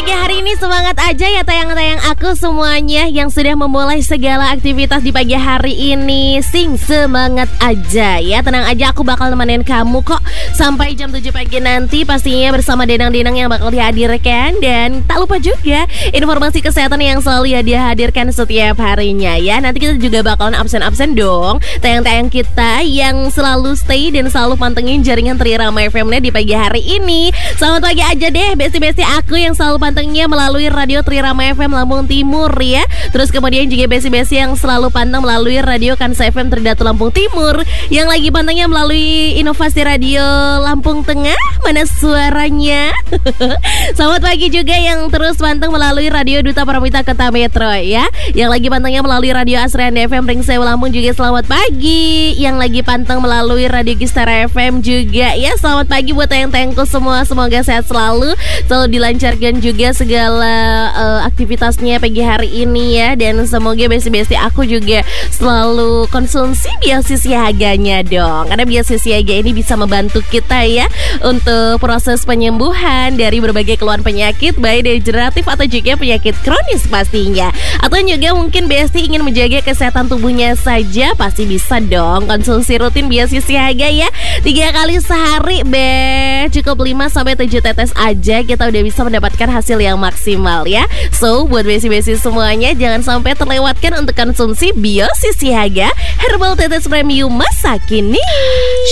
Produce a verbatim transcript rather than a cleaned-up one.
pagi hari ini semangat aja ya tayang-tayang aku semuanya yang sudah memulai segala aktivitas di pagi hari ini. Sing semangat aja ya. Tenang aja, aku bakal nemenin kamu kok sampai jam tujuh pagi nanti, pastinya bersama Denang-Denang yang bakal dihadirkan. Dan tak lupa juga informasi kesehatan yang selalu ya dihadirkan setiap harinya ya. Nanti kita juga bakalan absen-absen dong tayang-tayang kita yang selalu stay dan selalu pantengin jaringan Trirama F M-nya di pagi hari ini. Selamat pagi aja deh besti-besti aku yang selalu pantengnya melalui radio Trirama F M Lampung Timur ya. Terus kemudian juga besti-besti yang selalu panteng melalui radio Kansa F M Tridatu Lampung Timur, yang lagi pantengnya melalui Inovasi Radio Lampung Tengah, mana suaranya. Selamat pagi juga yang terus panteng melalui radio Duta Pramita Kota Metro ya. Yang lagi pantengnya melalui radio Asrianda F M Ringsewu Lampung juga selamat pagi. Yang lagi panteng melalui radio Gistara F M juga ya. Selamat pagi buat tayang-tayangku semua. Semoga sehat selalu, selalu dilancarkan juga segala uh, aktivitasnya pagi hari ini ya. Dan semoga besti-besti aku juga selalu konsumsi biasa siaganya dong, karena biasa siaga ini bisa membantu kita ya untuk proses penyembuhan dari berbagai keluhan penyakit, baik degeneratif atau juga penyakit kronis pastinya. Atau juga mungkin besti ingin menjaga kesehatan tubuhnya saja, pasti bisa dong konsumsi rutin biasa siaga ya. Tiga kali sehari be, cukup lima sampai tujuh tetes aja kita udah bisa mendapatkan hasil yang maksimal ya. So buat besi-besi semuanya, jangan sampai terlewatkan untuk konsumsi Biosisiaga Herbal Tetes Premium masa kini.